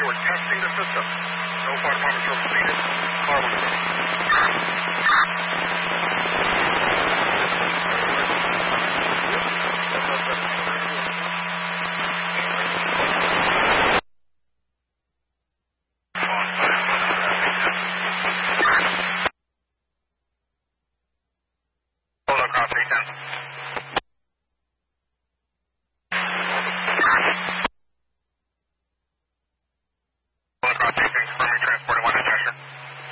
We're testing the system. No fire department service needed. Car will